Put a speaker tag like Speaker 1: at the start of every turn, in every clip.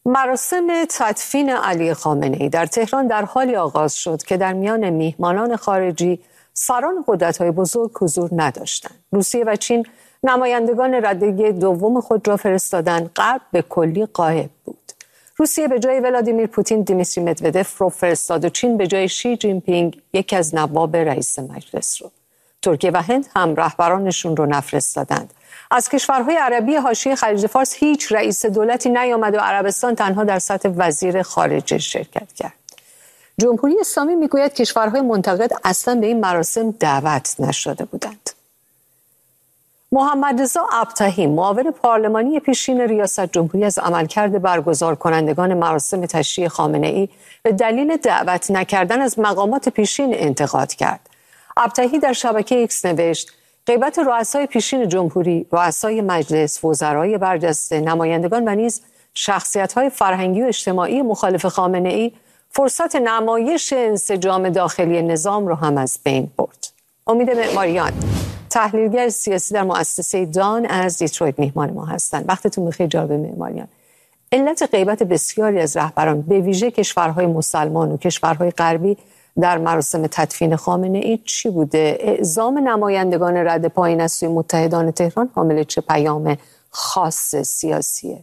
Speaker 1: مراسم تدفین علی خامنه‌ای در تهران در حالی آغاز شد که در میان میهمانان خارجی سران قدرت‌های بزرگ حضور نداشتند. روسیه و چین نمایندگان رده دوم خود را فرستادند. غرب به کلی غایب بود. روسیه به جای ولادیمیر پوتین دیمیتری مدودف رو فرستاد و چین به جای شی جین پینگ یکی از نواب رئیس مجلس رو. ترکیه و هند هم رهبرانشون رو نفرستادند. از کشورهای عربی حاشیه خلیج فارس هیچ رئیس دولتی نیامد و عربستان تنها در سطح وزیر خارجه شرکت کرد. جمهوری اسلامی میگوید کشورهای منتقد اصلا به این مراسم دعوت نشده بودند. محمد رضا ابطحی معاون پارلمانی پیشین ریاست جمهوری از عملکرد برگزار کنندگان مراسم تشییع خامنه‌ای به دلیل دعوت نکردن از مقامات پیشین انتقاد کرد. ابطحی در شبکه ایکس نوشت: غیبت رؤسای پیشین جمهوری، رؤسای مجلس، وزرای برجسته، نمایندگان و نیز شخصیت‌های فرهنگی و اجتماعی مخالف خامنه‌ای فرصت نمایش انسجام داخلی نظام را هم از بین برد. امید معماریان، تحلیلگر سیاسی در مؤسسه دان از دیترویت میهمان ما هستند. وقتتون بخیر جناب معماریان. علت غیبت بسیاری از رهبران به ویژه کشورهای مسلمان و کشورهای غربی در مراسم تدفین خامنه‌ای چی بوده؟ اعزام نمایندگان رد پایین از سوی متحدان تهران حامل چه پیام خاص سیاسیه؟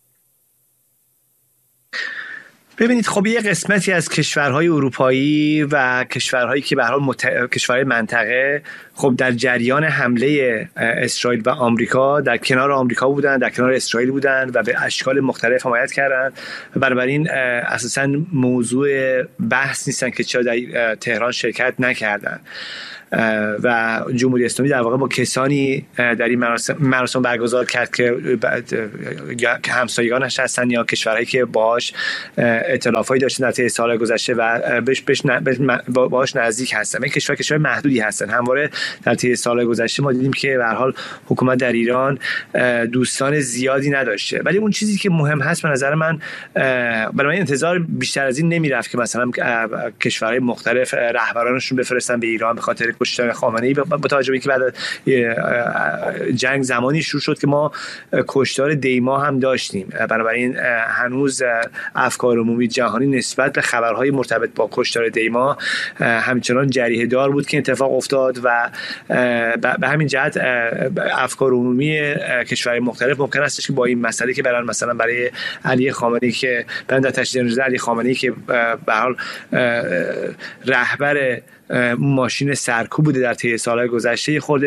Speaker 2: ببینید، خب یه قسمتی از کشورهای اروپایی و کشورهایی که به هر حال کشورهای منطقه خب در جریان حمله اسرائیل و آمریکا در کنار آمریکا بودن، در کنار اسرائیل بودن و به اشکال مختلف حمایت کردن. بنابراین اساساً موضوع بحث نیستن که چرا در تهران شرکت نکردن و جمهوری اسلامی در واقع با کسانی در این مراسم برگزار کرد که همسایگانش هستن یا کشورهایی که باهاش ائتلافایی داشتن در طی سال گذشته و باهاش نزدیک هستن. این کشور محدودی هستن. همواره در طی سال گذشته ما دیدیم که به هر حال حکومت در ایران دوستان زیادی نداشته، ولی اون چیزی که مهم هست به نظر من، برای انتظار بیشتر از این نمیرفت که مثلا کشورهای مختلف رهبرانشون بفرستن به ایران به خاطر کشتن خامنه‌ای، با توجه به اینکه بعد جنگ زمانی شروع شد که ما کشتار دیما هم داشتیم. بنابراین هنوز افکار عمومی جهانی نسبت به خبرهای مرتبط با کشتار دیما همچنان جریحه دار بود که اتفاق افتاد و به همین جهت افکار عمومی کشورهای مختلف ممکن است که با این مسئله که مثلا برای علی خامنه‌ای که در تشییع جنازه علی خامنه‌ای که به هر حال رهبر ماشین سرکوب بوده در طی سالهای گذشته خود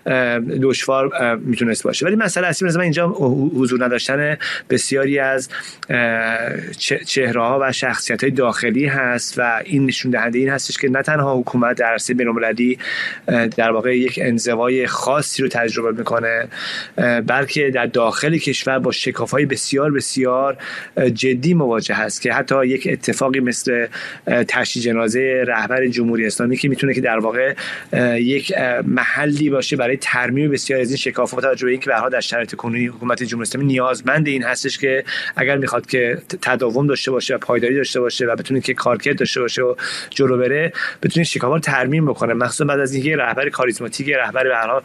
Speaker 2: دشوار میتونست باشه. ولی مسئله اصلی مثلا اینجا حضور نداشتن بسیاری از چهره‌ها و شخصیت‌های داخلی هست و این نشون دهنده این هستش که نه تنها حکومت در عرصه بین‌المللی در واقع یک انزوای خاصی رو تجربه میکنه، بلکه در داخل کشور با شکاف‌های بسیار بسیار جدی مواجه هست که حتی یک اتفاقی مثل تشییع جنازه رهبر جمهوری اسلامی که میتونه که در واقع یک محلی باشه برای ترمیم بسیار از این شکافات، با توجه به اینکه به هر حال در شرایط کنونی حکومت جمهوری اسلامی نیازمند این هستش که اگر میخواد که تداوم داشته باشه و پایداری داشته باشه و بتونه که کارکرد داشته باشه و جلو بره، بتونه شکافات ترمیم بکنه، مخصوصا بعد از اینکه رهبر کاریزماتیک، رهبر به هر حال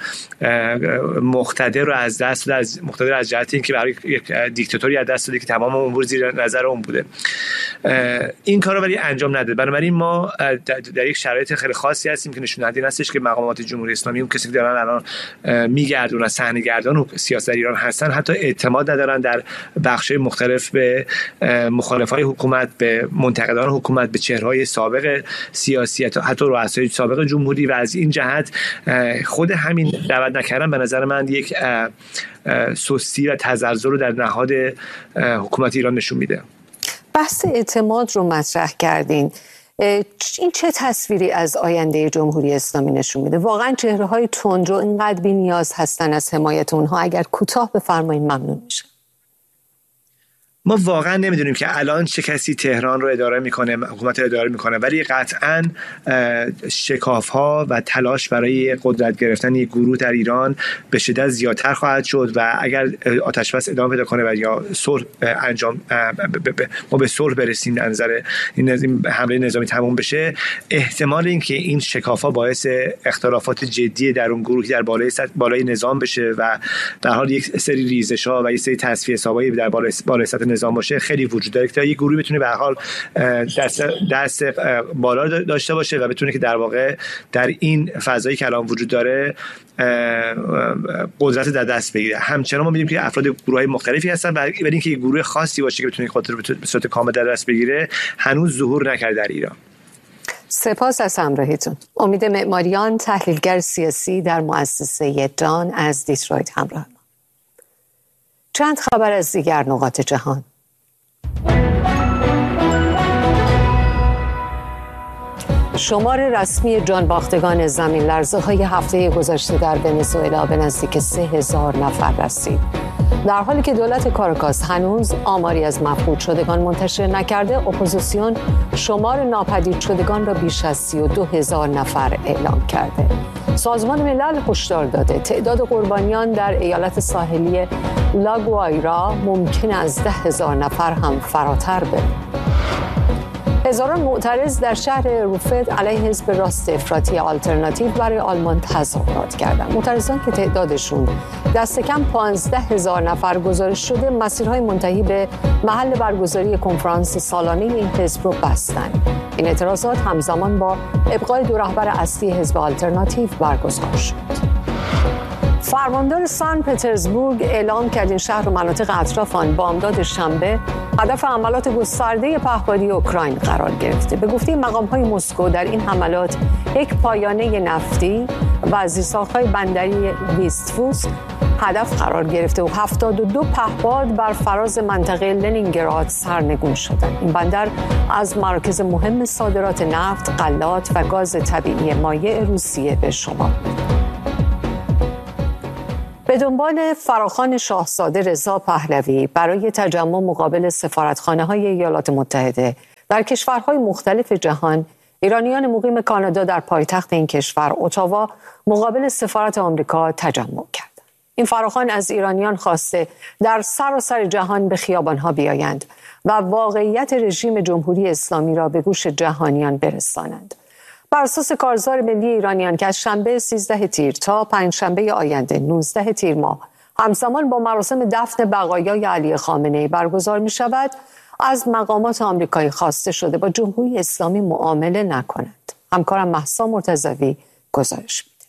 Speaker 2: مقتدر رو از دست داد، از مقتدر از جهت اینکه برای یک دیکتاتوری از دست داده که تمام امور زیر نظر اون بوده. این کارو ولی انجام نداد. بنابراین ما در یک شرایط خیلی خاصی هستیم که نشون دهنده این هستش که مقامات جمهوری اسلامی، اون کسی که دارن الان میگردونن، صحنه‌گردان و سیاست در ایران هستن، حتی اعتماد ندارن در بخش‌های مختلف به مخالفای حکومت، به منتقدان حکومت، به چهره‌های سابق سیاسی، حتی رؤسای سابق جمهوری. و از این جهت خود همین دعوت نکردن به نظر من یک سستی و تزلزل رو در نهاد حکومت ایران نشون میده.
Speaker 1: بحث اعتماد رو مطرح کردین. این چه تصویری از آینده جمهوری اسلامی نشون میده؟ واقعا چهره‌های تندرو اینقدر بی‌نیاز هستن از حمایت اونها؟ اگر کوتاه بفرمایید ممنون میشه.
Speaker 2: ما واقعا نمیدونیم که الان چه کسی تهران رو اداره میکنه، حکومت رو اداره میکنه، ولی قطعا شکاف‌ها و تلاش برای قدرت گرفتن یک گروه در ایران به شدت زیادتر خواهد شد و اگر آتش بس ادامه پیدا کنه و یا صلح انجام ما به صلح برسیم، در نظر این حمله نظامی تموم بشه، احتمال اینکه این شکاف‌ها باعث اختلافات جدی در اون گروه در بالای نظام بشه و در حال یک سری ریزش‌ها و یک سری تصفیه حسابایی در بالای سطح نظام باشه خیلی وجود داره که یک گروهی بتونه به هر حال دست بالا داشته باشه و بتونه که در واقع در این فضایی که الان وجود داره قدرت در دست بگیره. همچنان ما می‌بینیم که افراد گروه‌های مختلفی هستن ولی اینکه یک گروه خاصی باشه که بتونه قدرت به صورت کامل در دست بگیره هنوز ظهور نکرده در ایران.
Speaker 1: سپاس از همراهیتون. امید معماریان، تحلیلگر سیاسی در مؤسسه دان از دیترویت همراه ما. چند خبر از دیگر نقاط جهان. شمار رسمی جانباختگان زمین لرزه‌های هفته گذشته در ونزوئلا به نزدیک 3000 نفر رسید. در حالی که دولت کاراکاس هنوز آماری از مفقود شدگان منتشر نکرده، اپوزیسیون شمار ناپدید شدگان را بیش از 32,000 نفر اعلام کرده. سازمان ملل هشدار داده تعداد قربانیان در ایالت ساحلی لاگوایرا ممکن از 10,000 نفر هم فراتر بره. هزاران معترض در شهر روفت علیه حزب راست افراطی آلترناتیو برای آلمان تظاهرات کردند. معترضان که تعدادشون دست کم 15,000 نفر گزارش شده، مسیرهای منتهی به محل برگزاری کنفرانس سالانه این حزب رو بستند. این اعتراضات همزمان با ابقای دو رهبر اصلی حزب آلترناتیو برگزار شد. فرماندار سن پترزبورگ اعلام کرد این شهر و مناطق اطراف آن بامداد شنبه هدف حملات گسترده پهپادی اوکراین قرار گرفته. به گفته مقام‌های مسکو در این حملات یک پایانه نفتی و زیرساخت‌های بندری ویستفوس هدف قرار گرفته و 72 پهپاد بر فراز منطقه لنینگراد سرنگون شدند. این بندر از مراکز مهم صادرات نفت، غلات و گاز طبیعی مایع روسیه به شمار می‌رود. به دنبال فراخوان شاهزاده رضا پهلوی برای تجمع مقابل سفارتخانه‌های ایالات متحده در کشورهای مختلف جهان، ایرانیان مقیم کانادا در پایتخت این کشور اتاوا مقابل سفارت آمریکا تجمع کردند. این فراخوان از ایرانیان خواسته در سراسر جهان به خیابان‌ها بیایند و واقعیت رژیم جمهوری اسلامی را به گوش جهانیان برسانند. بر اساس کارزار ملی ایرانیان که از شنبه 13 تیر تا پنجشنبه آینده 19 تیر ماه همزمان با مراسم دفن بقایای علی خامنه‌ای برگزار می شود، از مقامات آمریکایی خواسته شده با جمهوری اسلامی معامله نکنند. همکارم مهسا مرتضوی گزارش میده.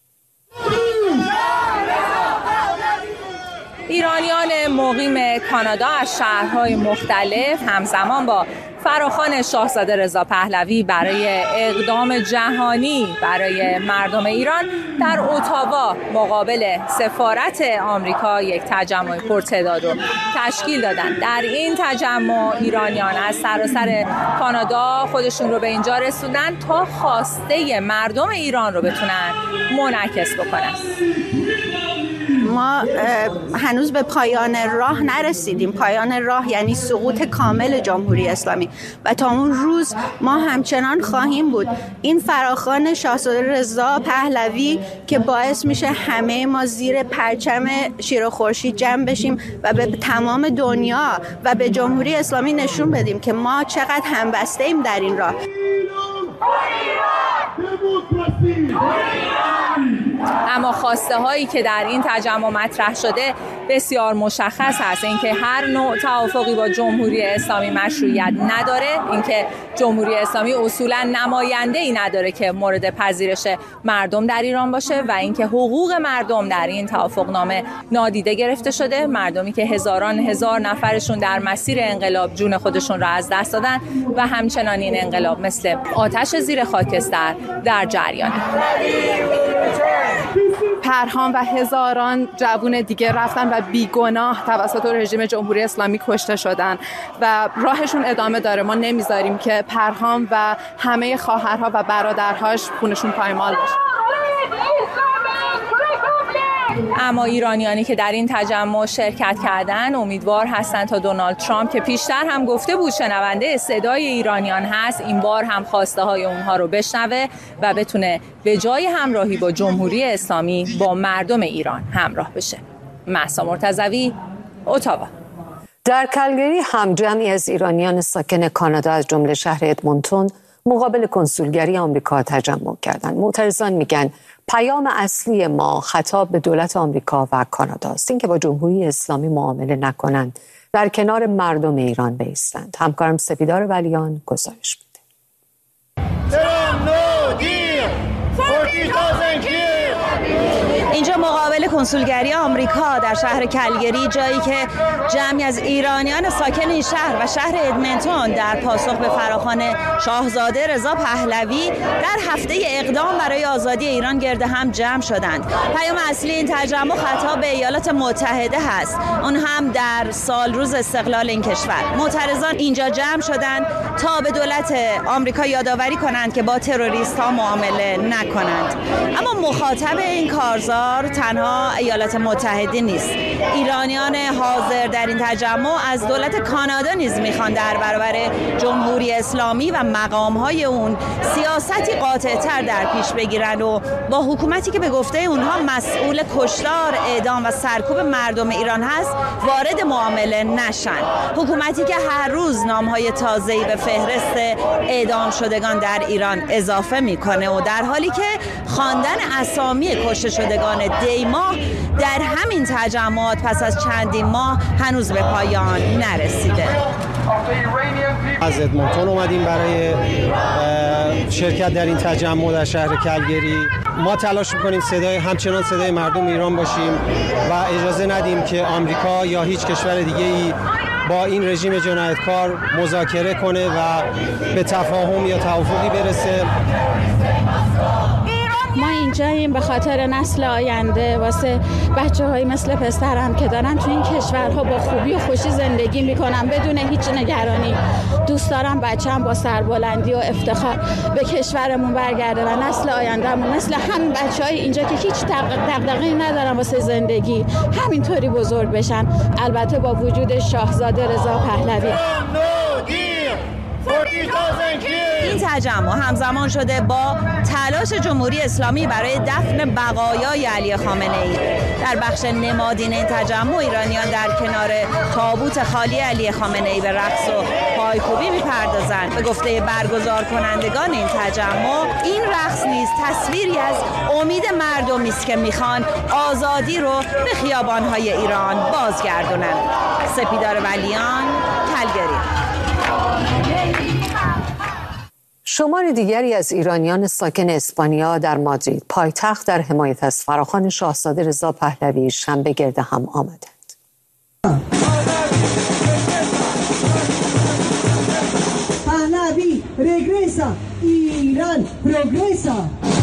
Speaker 3: ایرانیان مقیم کانادا از شهرهای مختلف همزمان با فراخوان شاهزاده رضا پهلوی برای اقدام جهانی برای مردم ایران در اتاوا مقابل سفارت آمریکا یک تجمع پرتعداد رو تشکیل دادند. در این تجمع ایرانیان از سراسر کانادا خودشون رو به اینجا رسوندن تا خواسته مردم ایران رو بتونن منعکس بکنن.
Speaker 4: ما هنوز به پایان راه نرسیدیم. پایان راه یعنی سقوط کامل جمهوری اسلامی و تا اون روز ما همچنان خواهیم بود. این فراخوان شاهزاده رضا پهلوی که باعث میشه همه ما زیر پرچم شیر و خورشید جمع بشیم و به تمام دنیا و به جمهوری اسلامی نشون بدیم که ما چقدر همبسته ایم در این راه.
Speaker 3: اما خواسته هایی که در این تجمع مطرح شده بسیار مشخص هست. اینکه هر نوع توافقی با جمهوری اسلامی مشروعیت نداره، اینکه جمهوری اسلامی اصولا نماینده‌ای نداره که مورد پذیرش مردم در ایران باشه و اینکه حقوق مردم در این توافقنامه نادیده گرفته شده. مردمی که هزاران هزار نفرشون در مسیر انقلاب جون خودشون را از دست دادن و همچنان این انقلاب مثل آتش زیر خاکستر در جریانه.
Speaker 5: پرهام و هزاران جوان دیگه رفتن و بیگناه توسط رژیم جمهوری اسلامی کشته شدن و راهشون ادامه داره. ما نمیذاریم که پرهام و همه خواهرها و برادرهاش خونشون پایمال بشه.
Speaker 3: اما ایرانیانی که در این تجمع شرکت کردن امیدوار هستند تا دونالد ترامپ که پیشتر هم گفته بود شنونده صدای ایرانیان هست، این بار هم خواسته های اونها رو بشنوه و بتونه به جای همراهی با جمهوری اسلامی با مردم ایران همراه بشه. مهسا مرتضوی، اتاوا.
Speaker 1: در کلگری هم جمعی از ایرانیان ساکن کانادا از جمله شهر ادمونتون مقابل کنسولگری آمریکا تجمع کردند. معترضان میگن پیام اصلی ما خطاب به دولت آمریکا و کانادا است، اینکه با جمهوری اسلامی معامله نکنند در کنار مردم ایران بایستند. همکارم سپیدار ولیان گزارش میده.
Speaker 6: اینجا مقابل کنسولگری آمریکا در شهر کلگری، جایی که جمعی از ایرانیان ساکن این شهر و شهر ادمنتون در پاسخ به فراخوان شاهزاده رضا پهلوی در هفته اقدام برای آزادی ایران گرد هم جمع شدند. پیام اصلی این تجمع خطاب به ایالات متحده هست، اون هم در سال روز استقلال این کشور. معترضان اینجا جمع شدند تا به دولت آمریکا یادآوری کنند که با تروریست‌ها معامله نکنند. اما مخاطب این کارزار تنها ایالات متحده نیست. ایرانیان حاضر در این تجمع از دولت کانادا نیز میخوان در برابر جمهوری اسلامی و مقامهای اون سیاستی قاطع‌تر در پیش بگیرن و با حکومتی که به گفته اونها مسئول کشتار، اعدام و سرکوب مردم ایران هست وارد معامله نشن. حکومتی که هر روز نامهای تازه‌ای به فهرست اعدام شدگان در ایران اضافه میکنه و در حالی که خواندن اسامی کشته شدگان دیماه در همین تجمعات پس از چندین ماه هنوز به پایان نرسیده.
Speaker 7: از ادمونتون اومدیم برای شرکت در این تجمع در شهر کلگری. ما تلاش میکنیم همچنان صدای مردم ایران باشیم و اجازه ندیم که آمریکا یا هیچ کشور دیگه‌ای با این رژیم جنایتکار مذاکره کنه و به تفاهم یا توافقی برسه.
Speaker 8: ما اینجاییم به خاطر نسل آینده، واسه بچه‌های مثل پسرم که دارن تو این کشورها با خوبی و خوشی زندگی میکنن بدون هیچ نگرانی. دوست دارم بچه‌م با سربلندی و افتخار به کشورمون برگرده و نسل آیندهمون مثل همین بچه‌های اینجا که هیچ دغدغه‌ای ندارن واسه زندگی همینطوری بزرگ بشن، البته با وجود شاهزاده رضا پهلوی.
Speaker 6: این تجمع همزمان شده با تلاش جمهوری اسلامی برای دفن بقایای علی خامنه ای. در بخش نمادین این تجمع ایرانیان در کنار تابوت خالی علی خامنه ای به رقص و پایکوبی می‌پردازند. به گفته برگزار کنندگان این تجمع، این رقص نیز تصویری از امید مردمی است که میخوان آزادی رو به خیابان‌های ایران بازگردونند. سپیدار ولیان، کلگری.
Speaker 1: شمار دیگری از ایرانیان ساکن اسپانیا در مادرید پایتخت در حمایت از فراخوان شاهزاده رضا پهلوی شنبه گرد هم آمدند.
Speaker 9: پهلوی رگرسا، ایران پروگرسا.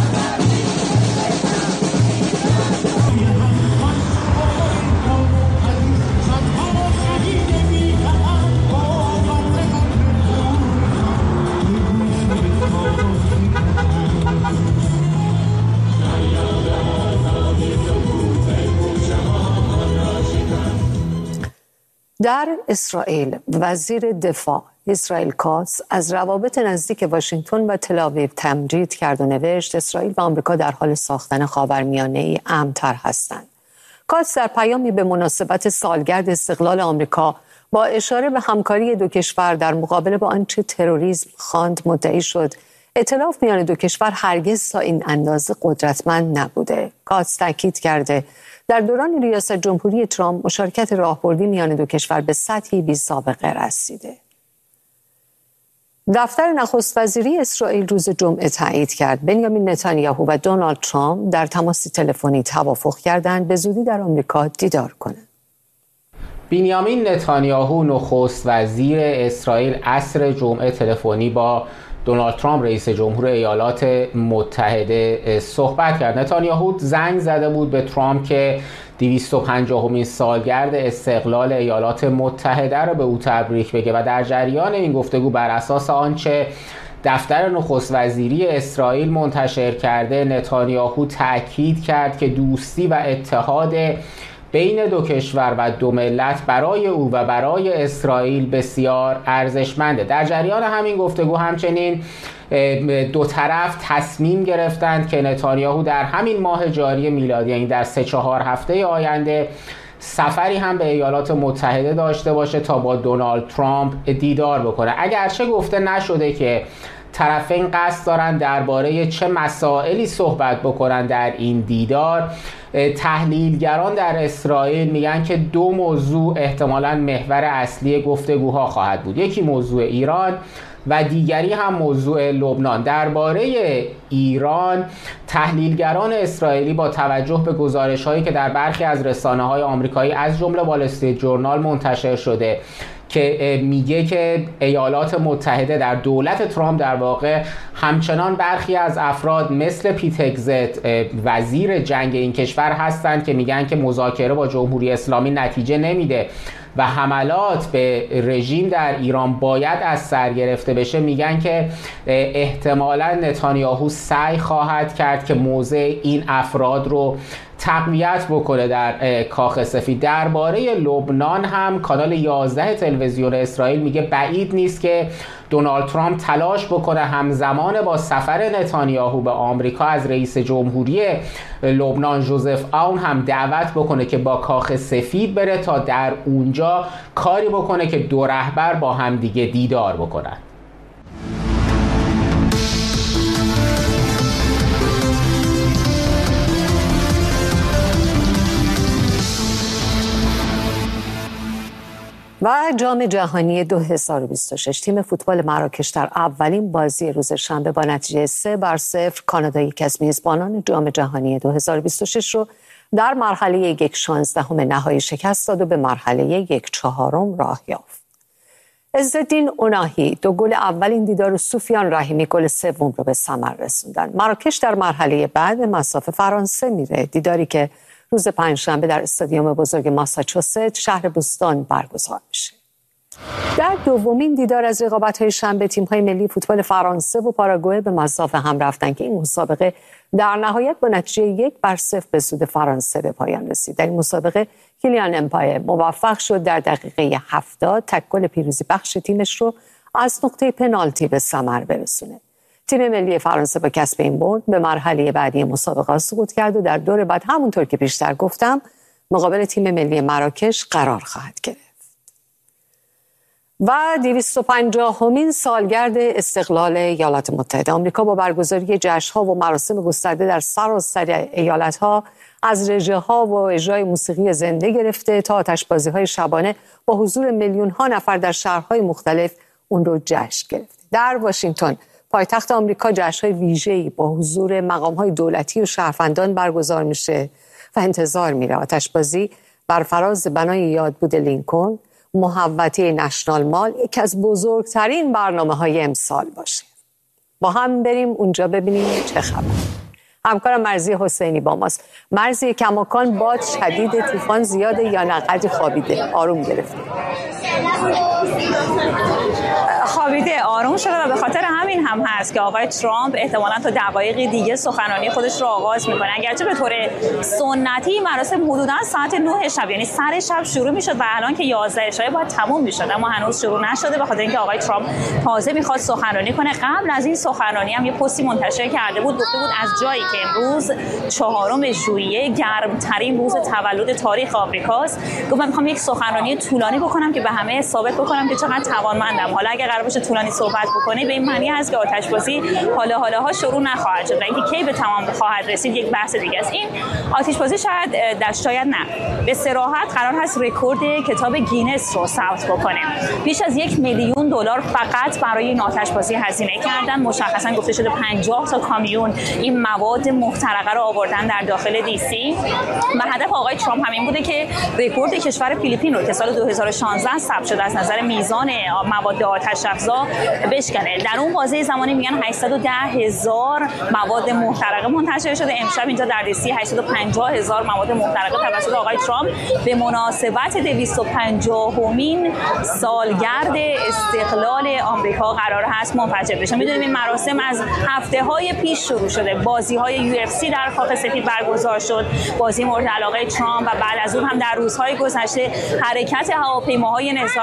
Speaker 1: در اسرائیل وزیر دفاع اسرائیل کاتس از روابط نزدیک واشنگتن و تل‌آویو تمجید کرد و نوشت اسرائیل و آمریکا در حال ساختن خاورمیانه‌ای امن‌تر هستند. کاتس در پیامی به مناسبت سالگرد استقلال آمریکا با اشاره به همکاری دو کشور در مقابله با آنچه تروریسم خواند مدعی شد ائتلاف میان دو کشور هرگز تا این اندازه قدرتمند نبوده. کاتس تاکید کرده در دوران ریاست جمهوری ترامپ مشارکت راهبردی میان دو کشور به سطحی بی سابقه رسیده. دفتر نخست وزیری اسرائیل روز جمعه تایید کرد بنیامین نتانیاهو و دونالد ترامپ در تماس تلفنی توافق کردند به زودی در آمریکا دیدار کنند.
Speaker 10: بنیامین نتانیاهو نخست وزیر اسرائیل عصر جمعه تلفنی با دونالد ترامپ رئیس جمهور ایالات متحده صحبت کرد. نتانیاهو زنگ زده بود به ترامپ که 250مین سالگرد استقلال ایالات متحده را به او تبریک بگه و در جریان این گفتگو بر اساس آنچه دفتر نخست وزیری اسرائیل منتشر کرده نتانیاهو تأکید کرد که دوستی و اتحاد بین دو کشور و دو ملت برای او و برای اسرائیل بسیار ارزشمنده. در جریان همین گفتگو همچنین دو طرف تصمیم گرفتند که نتانیاهو در همین ماه جاری میلادی، یعنی در 3-4 هفته آینده، سفری هم به ایالات متحده داشته باشه تا با دونالد ترامپ دیدار بکنه. اگرچه گفته نشده که طرفین قصد دارن درباره چه مسائلی صحبت بکنن در این دیدار، تحلیلگران در اسرائیل میگن که دو موضوع احتمالاً محور اصلی گفتگوها خواهد بود. یکی موضوع ایران و دیگری هم موضوع لبنان. درباره ایران تحلیلگران اسرائیلی با توجه به گزارش‌هایی که در برخی از رسانه‌های آمریکایی از جمله وال استریت جورنال منتشر شده که میگه که ایالات متحده در دولت ترامپ در واقع همچنان برخی از افراد مثل پیت هگزت وزیر جنگ این کشور هستند که میگن که مذاکره با جمهوری اسلامی نتیجه نمیده و حملات به رژیم در ایران باید از سر گرفته بشه. میگن که احتمالاً نتانیاهو سعی خواهد کرد که موضع این افراد رو تقویت بکنه در کاخ سفید. درباره لبنان هم کانال 11 تلویزیون اسرائیل میگه بعید نیست که دونالد ترامپ تلاش بکنه همزمان با سفر نتانیاهو به آمریکا از رئیس جمهوری لبنان ژوزف آون هم دعوت بکنه که با کاخ سفید بره تا در اونجا کاری بکنه که دو رهبر با هم دیگه دیدار بکنن.
Speaker 1: و جام جهانی 2026 تیم فوتبال مراکش در اولین بازی روز شنبه با نتیجه 3-0 کانادا، یک از میزبانان جام جهانی 2026 رو در مرحله 1/16 نهایی شکست داد و به مرحله 1/4 راه یافت. عزالدین اوناهی دو گل اولین دیدار و سفیان رحیمی گل سوم رو به ثمر رسوندن. مراکش در مرحله بعد به مصاف فرانسه میره، دیداری که روز پنجشنبه در استادیوم بزرگ ماساچوست شهر بوستون برگزار میشه. در دومین دیدار از رقابت‌های شنبه تیم‌های ملی فوتبال فرانسه و پاراگوئه به مصاف هم رفتن که این مسابقه در نهایت با نتیجه 1-0 به سود فرانسه به پایان رسید. در این مسابقه کیلیان امپایه موفق شد در دقیقه 70 تک گل پیروزی بخش تیمش رو از نقطه پنالتی به ثمر برسونه. تیم ملی فرانسه با کسب این برد به مرحله بعدی مسابقه سقوط کرد و در دور بعد همونطور که پیشتر گفتم مقابل تیم ملی مراکش قرار خواهد گرفت. و 250مین سالگرد استقلال ایالات متحده آمریکا با برگزاری جشن‌ها و مراسم گسترده در سراسر ایالت‌ها از رژه‌ها و اجرای موسیقی زنده گرفته تا آتش‌بازی‌های شبانه با حضور میلیون‌ها نفر در شهرهای مختلف اون رو جشن گرفته. در واشنگتن پایتخت آمریکا جشن‌های ویژه‌ای با حضور مقام‌های دولتی و شهروندان برگزار میشه و انتظار میره آتش‌بازی بر فراز بنای یادبود لینکلن، محوطه نشنال مال، یکی از بزرگترین برنامه‌های امسال باشه. با هم بریم اونجا ببینیم چه خبر. همکارم مرضی حسینی با ماست. مرضی، کماکان باد شدید، طوفان زیاده یا نقدی خوابیده؟ آروم گرفته؟
Speaker 3: خوابیده، آروم شده و به خاطر همین هم هست که آقای ترامپ احتمالاً تا دقایقی دیگه سخنرانی خودش رو آغاز میکنه. اگرچه به طور سنتی مراسم حدوداً ساعت 9 شب یعنی سر شب شروع میشد و الان که 11 شب باید تموم میشد، اما هنوز شروع نشده به خاطر اینکه آقای ترامپ تازه میخواد سخنرانی کنه. قبل از این سخنرانی هم یه پستی منتشر کرده بود، گفته بود از جایی که امروز 4 ژوئیه گرمترین روز تولد تاریخ آمریکاست، گفت من میخوام یک سخنرانی طولانی بکنم که به همه ثابت بکنم که چقدر توانمندم. حالا اگه قرار باشه طولانی صحبت بکنه به این معنی هست که آتش‌بازی حالا شروع نخواهد شد و اینکه کی به تمام خواهد رسید یک بحث دیگه است. این آتش‌بازی شاید نه، به صراحت قرار هست رکورد کتاب گینس رو ثبت بکنه. بیش از $1 میلیون فقط برای این آتش‌بازی هزینه کردن. مشخصا گفته شده 50 تا کامیون این مواد محترقه رو آوردن در داخل دی سی و هدف آقای ترامپ همین بوده که رکورد کشور فیلیپین رو که سال 2016 ثبت شده از نظر میزان مواد آتش افزا بشکنه. در اون بازه زمانی میگن 810,000 مواد محترقه منتشر شده. امشب اینجا در دی سی 850,000 مواد محترقه توسط آقای ترامپ به مناسبت 250مین سالگرد استقلال آمریکا قرار هست منفجر بشه. میدونیم این مراسم از هفته‌های پیش شروع شده. بازی‌های UFC در کاخ سفید برگزار شد، بازی مورد علاقه ترامپ، و بعد از اون هم در روزهای گذشته حرکت هواپیماهای نظامی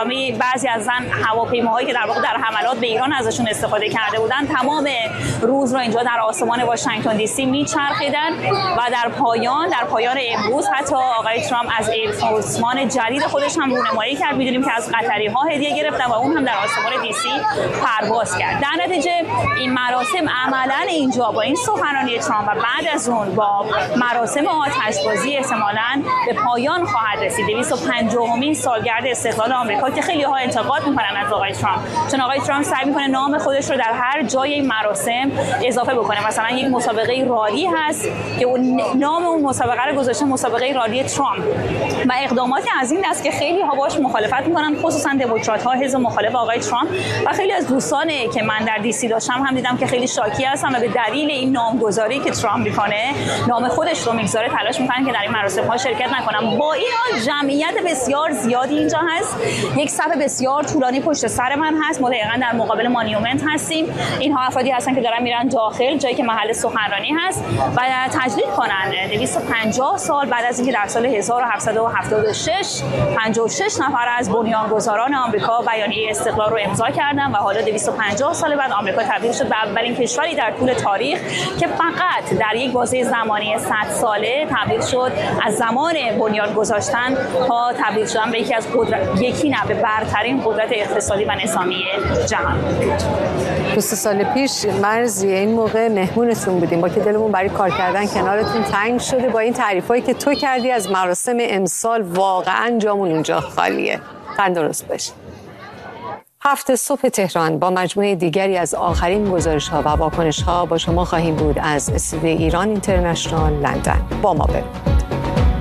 Speaker 11: بعضی از هواپیماهایی که در واقع در حملات به ایران ازشون استفاده کرده بودن تمام روز رو اینجا در آسمان واشنگتن دی سی میچرخیدن و در پایان امروز حتی آقای ترامپ از ایرفورسمان جدید خودش هم رونمایی کرد. می‌دونیم که از قطری‌ها هدیه گرفتن و اون هم در آسمان دی سی پرواز کرد. در نتیجه این مراسم عملاً اینجا با این سخنرانی ترامپ و بعد از اون با مراسم آتشبازی احتمالاً به پایان خواهد رسید. 250مین سالگرد استقلال آمریکا که خیلی‌ها انتقاد می‌کنن از آقای ترامپ، چون آقای ترامپ سعی می‌کنه نام خودش رو در هر جای این مراسم اضافه بکنه. مثلا یک مسابقه رالی هست که اون نام اون مسابقه رو گذاشته مسابقه رالی ترامپ و اقداماتی از این دست که خیلی‌ها باهاش مخالفت می‌کنن، خصوصا دموکرات‌ها، حزب مخالف آقای ترامپ و خیلی از دوستانی که من در دی سی داشتم هم دیدم که خیلی شاکی هستن و به دلیل این نامگذاری که ترامپ می‌کنه، نام خودش رو می‌گذاره، تلاش می‌کنن که در این مراسم‌ها شرکت نکنن. با این حال جمعیت بسیار زیادی اینجا هست، یک صف بسیار طولانی پشت سر من هست، ما دقیقاً در مقابل مانیومنت هستیم. اینها افرادی هستن که دارن میرن داخل، جایی که محل سخنرانی هست و تجدید کنن 250 سال بعد از اینکه در سال 1776 56 نفر از بنیانگذاران آمریکا بیانیه استقلال رو امضا کردن و حالا 250 سال بعد آمریکا تبدیل شد به اولین کشوری در طول تاریخ که فقط در یک بازه زمانی 100 ساله تبدیل شد از زمان بنیان گذاشتن تا تبدیل شدن به یکی نه به برترین قدرت اقتصادی و نظامی جهان.
Speaker 1: 20 سال پیش مرزی این موقع مهمونتون بودیم، با که دلمون برای کار کردن کنارتون تنگ شده. با این تعریفایی که تو کردی از مراسم امسال واقعا جامون اونجا خالیه. تندرست باشی. 7 صبح تهران با مجموعه دیگری از آخرین گزارش‌ها و واکنش‌ها با شما خواهیم بود از استودیوی ایران اینترنشنال لندن. با ما برید.